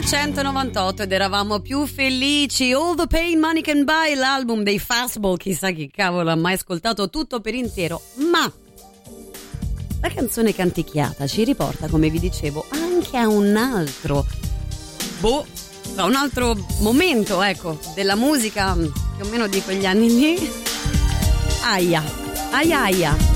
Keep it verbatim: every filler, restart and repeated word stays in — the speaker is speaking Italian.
millenovecentonovantotto ed eravamo più felici. All the Pain Money Can Buy, l'album dei Fastball, chissà chi cavolo ha mai ascoltato tutto per intero, ma la canzone canticchiata ci riporta, come vi dicevo, anche a un altro boh, a un altro momento, ecco, della musica più o meno di quegli anni lì. Aia, aia aia.